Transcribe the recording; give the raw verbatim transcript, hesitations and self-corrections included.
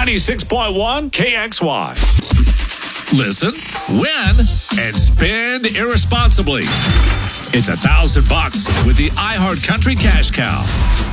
ninety-six point one K X Y. Listen, win, and spend irresponsibly. It's a thousand bucks with the iHeart Country Cash Cow.